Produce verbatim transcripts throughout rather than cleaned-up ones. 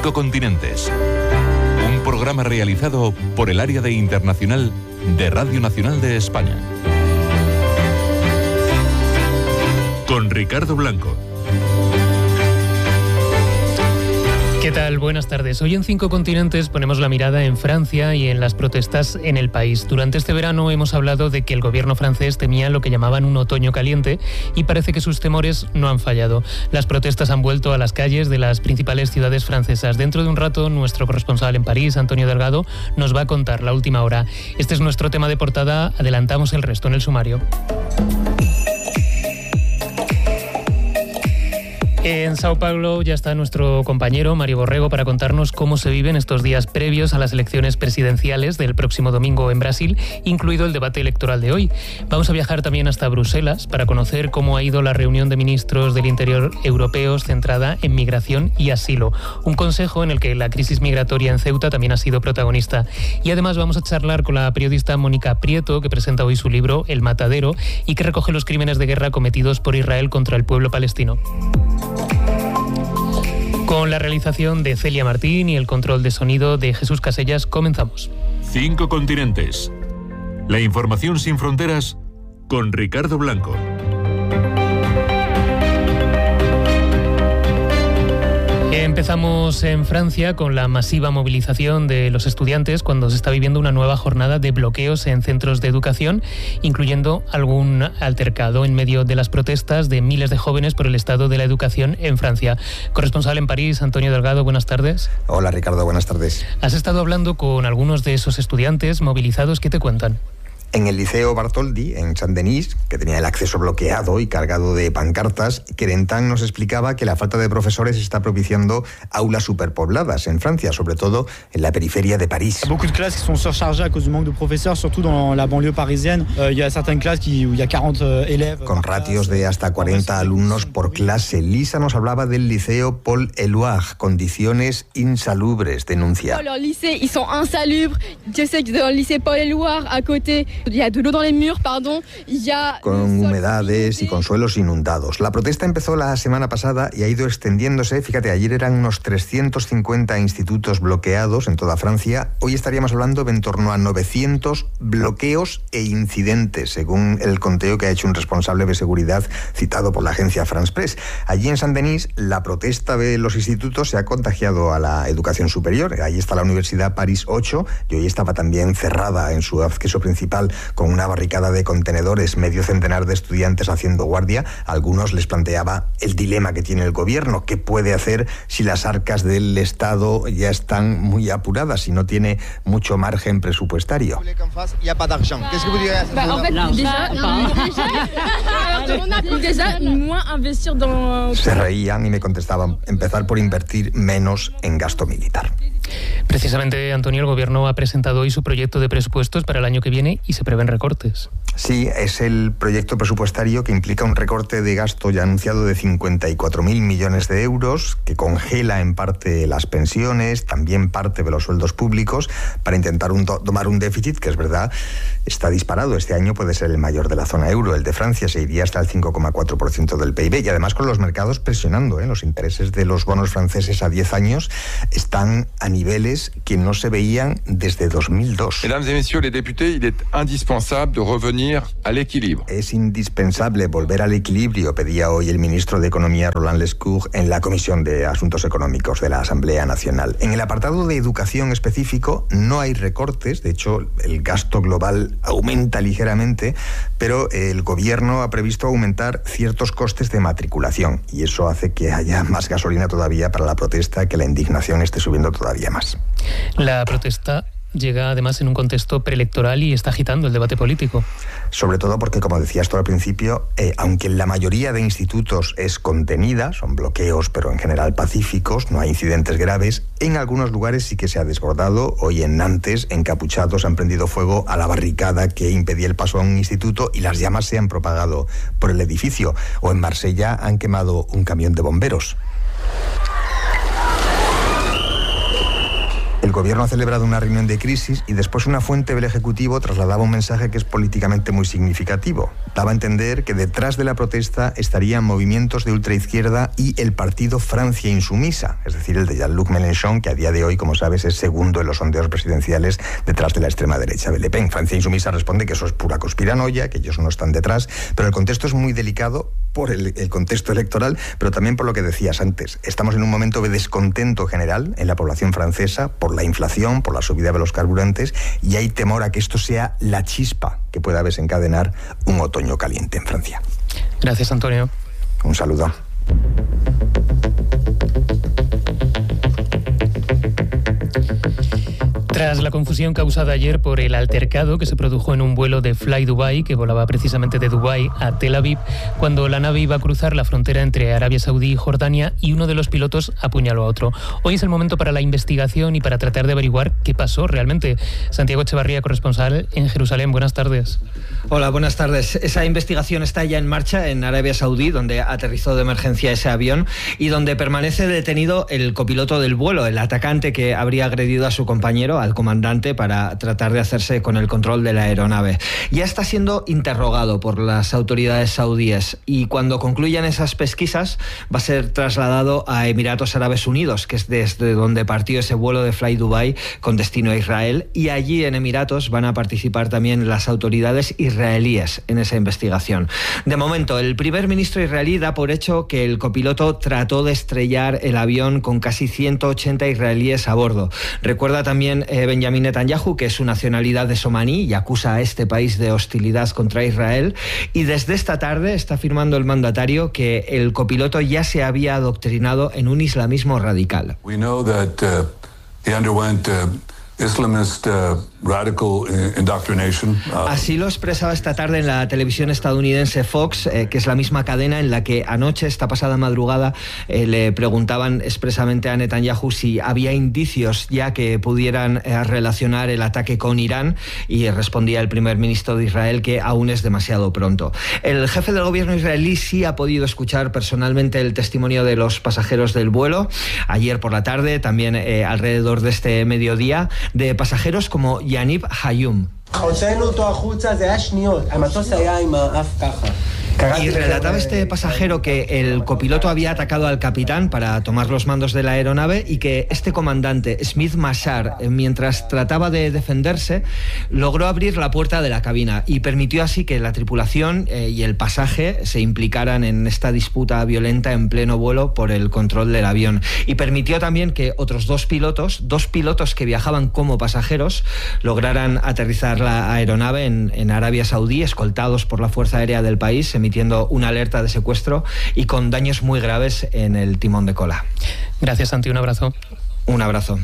Cinco Continentes. Un programa realizado por el Área de Internacional de Radio Nacional de España. Con Ricardo Blanco. ¿Qué tal? Buenas tardes. Hoy en Cinco Continentes ponemos la mirada en Francia y en las protestas en el país. Durante este verano hemos hablado de que el gobierno francés temía lo que llamaban un otoño caliente y parece que sus temores no han fallado. Las protestas han vuelto a las calles de las principales ciudades francesas. Dentro de un rato, nuestro corresponsal en París, Antonio Delgado, nos va a contar la última hora. Este es nuestro tema de portada. Adelantamos el resto en el sumario. En Sao Paulo ya está nuestro compañero Mario Borrego para contarnos cómo se viven estos días previos a las elecciones presidenciales del próximo domingo en Brasil, incluido el debate electoral de hoy. Vamos a viajar también hasta Bruselas para conocer cómo ha ido la reunión de ministros del Interior europeos centrada en migración y asilo, un consejo en el que la crisis migratoria en Ceuta también ha sido protagonista. Y además vamos a charlar con la periodista Mónica Prieto, que presenta hoy su libro El Matadero y que recoge los crímenes de guerra cometidos por Israel contra el pueblo palestino. Con la realización de Celia Martín y el control de sonido de Jesús Casellas, comenzamos. Cinco Continentes. La información sin fronteras con Ricardo Blanco. Empezamos en Francia con la masiva movilización de los estudiantes cuando se está viviendo una nueva jornada de bloqueos en centros de educación, incluyendo algún altercado en medio de las protestas de miles de jóvenes por el estado de la educación en Francia. Corresponsal en París, Antonio Delgado, buenas tardes. Hola Ricardo, buenas tardes. Has estado hablando con algunos de esos estudiantes movilizados. ¿Qué te cuentan? En el Liceo Bartholdi, en Saint-Denis, que tenía el acceso bloqueado y cargado de pancartas, Kerentan nos explicaba que la falta de profesores está propiciando aulas superpobladas en Francia, sobre todo en la periferia de París. Beaucoup de clases qui sont surchargées à cause du manque de professeurs, surtout dans la banlieue parisienne. Il y a certaines classes qui, où il y a quarante élèves. Con ratios de hasta cuarenta alumnos por clase. Lisa nos hablaba del Liceo Paul Éluard, condiciones insalubres, denuncia. Los lycées, ils sont insalubres. Yo sé que dans el Liceo Paul Éluard, à côté, il y a de l'eau dans les murs, pardon. Il y a con humedades y con suelos inundados. La protesta empezó la semana pasada y ha ido extendiéndose. Fíjate, ayer eran unos trescientos cincuenta institutos bloqueados en toda Francia. Hoy estaríamos hablando de en torno a novecientos bloqueos e incidentes, según el conteo que ha hecho un responsable de seguridad citado por la agencia France Press. Allí en Saint-Denis, la protesta de los institutos se ha contagiado a la educación superior. Ahí está la Universidad París ocho y hoy estaba también cerrada en su acceso principal con una barricada de contenedores, medio centenar de estudiantes haciendo guardia. A algunos les planteaba el dilema que tiene el gobierno, qué puede hacer si las arcas del Estado ya están muy apuradas, si no tiene mucho margen presupuestario. Se reían y me contestaban, empezar por invertir menos en gasto militar. Precisamente, Antonio, el gobierno ha presentado hoy su proyecto de presupuestos para el año que viene y se prevén recortes. Sí, es el proyecto presupuestario que implica un recorte de gasto ya anunciado de cincuenta y cuatro mil millones de euros, que congela en parte las pensiones, también parte de los sueldos públicos, para intentar un to- tomar un déficit que, es verdad, está disparado. Este año puede ser el mayor de la zona euro. El de Francia se iría hasta el cinco coma cuatro por ciento del P I B, y además con los mercados presionando, ¿eh? Los intereses de los bonos franceses a diez años están a niveles que no se veían desde dos mil dos. Mesdames et messieurs les députés, il est indispensable de revenir al equilibrio. Es indispensable volver al equilibrio, pedía hoy el ministro de Economía Roland Lescure en la Comisión de Asuntos Económicos de la Asamblea Nacional. En el apartado de educación específico no hay recortes, de hecho el gasto global aumenta ligeramente, pero el gobierno ha previsto aumentar ciertos costes de matriculación y eso hace que haya más gasolina todavía para la protesta, que la indignación esté subiendo todavía más. La protesta llega además en un contexto preelectoral y está agitando el debate político. Sobre todo porque, como decías tú al principio, eh, aunque en la mayoría de institutos es contenida, son bloqueos pero en general pacíficos, no hay incidentes graves, en algunos lugares sí que se ha desbordado. Hoy en Nantes, encapuchados han prendido fuego a la barricada que impedía el paso a un instituto y las llamas se han propagado por el edificio. O en Marsella han quemado un camión de bomberos. El gobierno ha celebrado una reunión de crisis y después una fuente del Ejecutivo trasladaba un mensaje que es políticamente muy significativo. Daba a entender que detrás de la protesta estarían movimientos de ultraizquierda y el partido Francia Insumisa, es decir, el de Jean-Luc Mélenchon, que a día de hoy, como sabes, es segundo en los sondeos presidenciales detrás de la extrema derecha de Le Pen. Francia Insumisa responde que eso es pura conspiranoia, que ellos no están detrás, pero el contexto es muy delicado por el, el contexto electoral, pero también por lo que decías antes. Estamos en un momento de descontento general en la población francesa por la inflación, por la subida de los carburantes, y hay temor a que esto sea la chispa que pueda desencadenar un otoño caliente en Francia. Gracias, Antonio. Un saludo. Tras la confusión causada ayer por el altercado que se produjo en un vuelo de Fly Dubai, que volaba precisamente de Dubái a Tel Aviv, cuando la nave iba a cruzar la frontera entre Arabia Saudí y Jordania y uno de los pilotos apuñaló a otro. Hoy es el momento para la investigación y para tratar de averiguar qué pasó realmente. Santiago Echevarría, corresponsal en Jerusalén. Buenas tardes. Hola, buenas tardes. Esa investigación está ya en marcha en Arabia Saudí, donde aterrizó de emergencia ese avión y donde permanece detenido el copiloto del vuelo, el atacante que habría agredido a su compañero, al comandante, para tratar de hacerse con el control de la aeronave. Ya está siendo interrogado por las autoridades saudíes y cuando concluyan esas pesquisas va a ser trasladado a Emiratos Árabes Unidos, que es desde donde partió ese vuelo de Fly Dubai con destino a Israel, y allí en Emiratos van a participar también las autoridades israelíes en esa investigación. De momento, el primer ministro israelí da por hecho que el copiloto trató de estrellar el avión con casi ciento ochenta israelíes a bordo. Recuerda también eh, Benjamin Netanyahu que su nacionalidad es omaní y acusa a este país de hostilidad contra Israel, y desde esta tarde está afirmando el mandatario que el copiloto ya se había adoctrinado en un islamismo radical. We know that uh, he underwent uh, Islamist uh, radical indoctrination. Uh, Así lo expresaba esta tarde en la televisión estadounidense Fox, eh, que es la misma cadena en la que anoche, esta pasada madrugada, eh, le preguntaban expresamente a Netanyahu si había indicios ya que pudieran eh, relacionar el ataque con Irán, y respondía el primer ministro de Israel que aún es demasiado pronto. El jefe del gobierno israelí sí ha podido escuchar personalmente el testimonio de los pasajeros del vuelo. Ayer por la tarde, también eh, alrededor de este mediodía, de pasajeros como Yanib Hayum. Y relataba este pasajero que el copiloto había atacado al capitán para tomar los mandos de la aeronave y que este comandante, Smith Mashar, mientras trataba de defenderse, logró abrir la puerta de la cabina y permitió así que la tripulación eh, y el pasaje se implicaran en esta disputa violenta en pleno vuelo por el control del avión. Y permitió también que otros dos pilotos, dos pilotos que viajaban como pasajeros, lograran aterrizar la aeronave en, en Arabia Saudí, escoltados por la Fuerza Aérea del país, emitiendo una alerta de secuestro y con daños muy graves en el timón de cola. Gracias, Santi. Un abrazo. Un abrazo.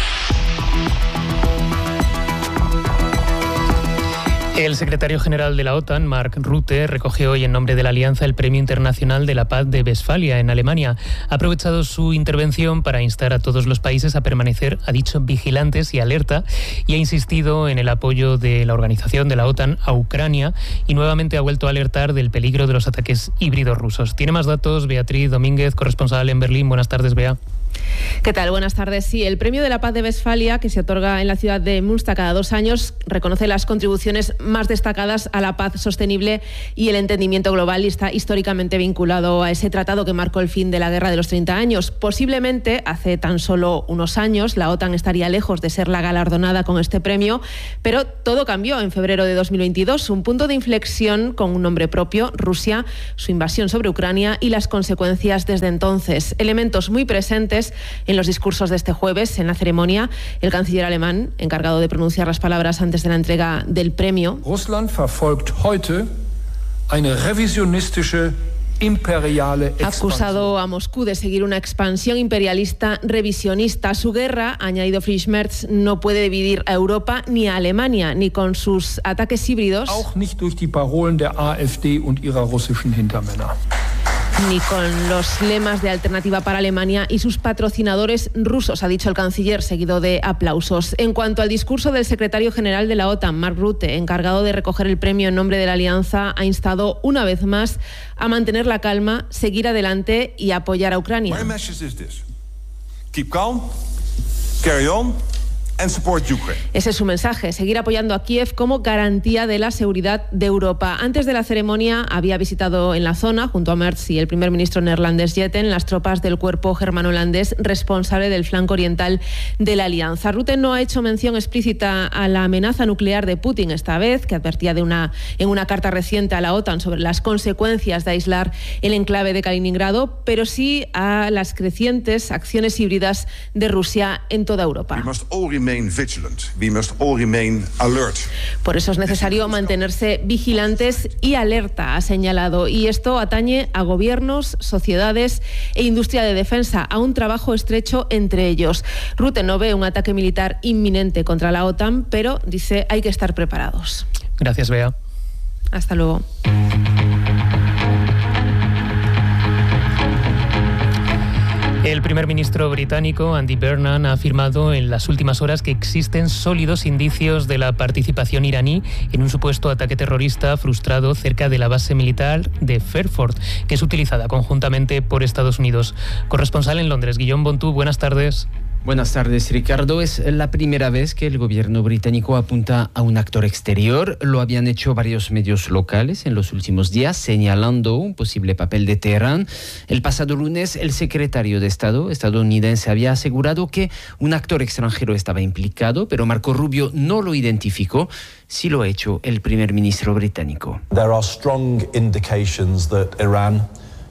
El secretario general de la OTAN, Mark Rutte, recogió hoy en nombre de la Alianza el Premio Internacional de la Paz de Westfalia, en Alemania. Ha aprovechado su intervención para instar a todos los países a permanecer, ha dicho, vigilantes y alerta, y ha insistido en el apoyo de la organización de la OTAN a Ucrania, y nuevamente ha vuelto a alertar del peligro de los ataques híbridos rusos. Tiene más datos Beatriz Domínguez, corresponsal en Berlín. Buenas tardes, Bea. ¿Qué tal? Buenas tardes. Sí, el Premio de la Paz de Westfalia, que se otorga en la ciudad de Münster cada dos años, reconoce las contribuciones más destacadas a la paz sostenible y el entendimiento global, y está históricamente vinculado a ese tratado que marcó el fin de la Guerra de los treinta años. Posiblemente, hace tan solo unos años, la OTAN estaría lejos de ser la galardonada con este premio, pero todo cambió en febrero de dos mil veintidós, un punto de inflexión con un nombre propio: Rusia, su invasión sobre Ucrania y las consecuencias desde entonces. Elementos muy presentes en los discursos de este jueves. En la ceremonia, el canciller alemán, encargado de pronunciar las palabras antes de la entrega del premio, Russland verfolgt heute eine revisionistische imperiale ha acusado a Moscú de seguir una expansión imperialista revisionista. Su guerra, ha añadido Friedrich Merz, no puede dividir a Europa ni a Alemania, ni con sus ataques híbridos, auch nicht durch die Parolen der AfD und ihrer russischen Hintermänner, ni con los lemas de Alternativa para Alemania y sus patrocinadores rusos, ha dicho el canciller, seguido de aplausos. En cuanto al discurso del secretario general de la OTAN, Mark Rutte, encargado de recoger el premio en nombre de la Alianza, ha instado una vez más a mantener la calma, seguir adelante y apoyar a Ucrania. My message is this. Keep calm, carry on. Ese es su mensaje, seguir apoyando a Kiev como garantía de la seguridad de Europa. Antes de la ceremonia había visitado en la zona, junto a Merz y el primer ministro neerlandés Jetten, las tropas del cuerpo germano-holandés responsable del flanco oriental de la alianza. Rutte no ha hecho mención explícita a la amenaza nuclear de Putin esta vez, que advertía de una, en una carta reciente a la OTAN sobre las consecuencias de aislar el enclave de Kaliningrado, pero sí a las crecientes acciones híbridas de Rusia en toda Europa. Por eso es necesario mantenerse vigilantes y alerta, ha señalado, y esto atañe a gobiernos, sociedades e industria de defensa, a un trabajo estrecho entre ellos. Rutte no ve un ataque militar inminente contra la OTAN, pero dice hay que estar preparados. Gracias, Bea. Hasta luego. El primer ministro británico, Andy Burnham, ha afirmado en las últimas horas que existen sólidos indicios de la participación iraní en un supuesto ataque terrorista frustrado cerca de la base militar de Fairford, que es utilizada conjuntamente por Estados Unidos. Corresponsal en Londres, Guillaume Bontú, buenas tardes. Buenas tardes, Ricardo. Es la primera vez que el gobierno británico apunta a un actor exterior. Lo habían hecho varios medios locales en los últimos días, señalando un posible papel de Teherán. El pasado lunes, el secretario de Estado estadounidense había asegurado que un actor extranjero estaba implicado, pero Marco Rubio no lo identificó. Sí lo ha hecho el primer ministro británico. There are strong indications that Iran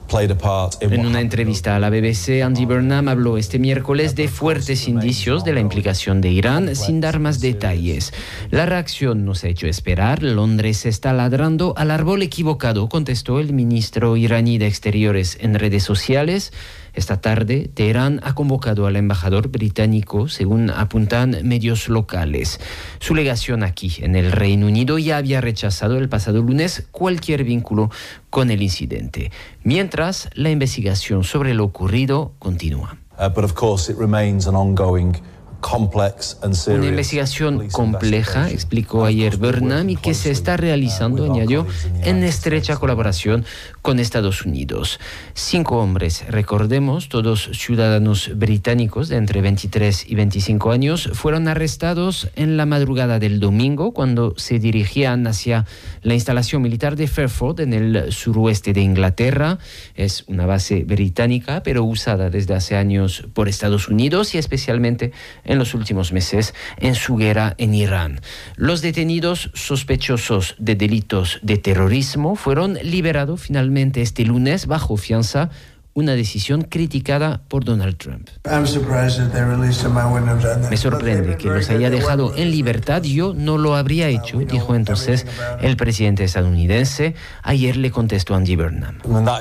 En una entrevista a la B B C, Andy Burnham habló este miércoles de fuertes indicios de la implicación de Irán, sin dar más detalles. La reacción no se ha hecho esperar. Londres está ladrando al árbol equivocado, contestó el ministro iraní de Exteriores en redes sociales. Esta tarde, Teherán ha convocado al embajador británico, según apuntan medios locales. Su legación aquí, en el Reino Unido, ya había rechazado el pasado lunes cualquier vínculo con el incidente. Mientras, la investigación sobre lo ocurrido continúa. Uh, but of course it remains an ongoing Una investigación compleja, explicó ayer Burnham, y que se está realizando, añadió, en estrecha colaboración con Estados Unidos. Cinco hombres, recordemos, todos ciudadanos británicos de entre veintitrés y veinticinco años, fueron arrestados en la madrugada del domingo cuando se dirigían hacia la instalación militar de Fairford en el suroeste de Inglaterra. Es una base británica, pero usada desde hace años por Estados Unidos y especialmente en los últimos meses en su guerra en Irán. Los detenidos sospechosos de delitos de terrorismo fueron liberados finalmente este lunes bajo fianza, una decisión criticada por Donald Trump. Me sorprende que los haya dejado en libertad. Yo no lo habría hecho, dijo entonces el presidente estadounidense. Ayer le contestó Andy Burnham. No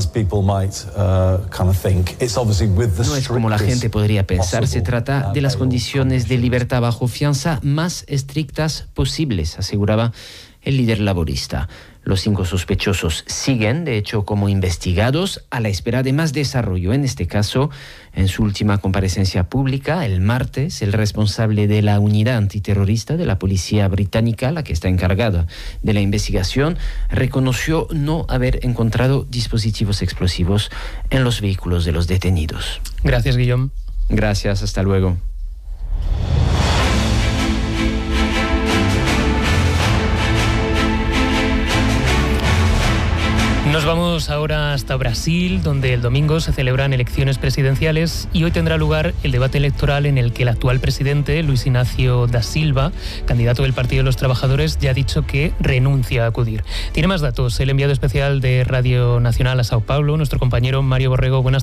es como la gente podría pensar. Se trata de las condiciones de libertad bajo fianza más estrictas posibles, aseguraba el líder laborista. Los cinco sospechosos siguen, de hecho, como investigados a la espera de más desarrollo. En este caso, en su última comparecencia pública, el martes, el responsable de la unidad antiterrorista de la policía británica, la que está encargada de la investigación, reconoció no haber encontrado dispositivos explosivos en los vehículos de los detenidos. Gracias, Guillaume. Gracias, hasta luego. Nos vamos ahora hasta Brasil, donde el domingo se celebran elecciones presidenciales y hoy tendrá lugar el debate electoral en el que el actual presidente, Luis Ignacio da Silva, candidato del Partido de los Trabajadores, ya ha dicho que renuncia a acudir. Tiene más datos el enviado especial de Radio Nacional a Sao Paulo, nuestro compañero Mario Borrego. Buenas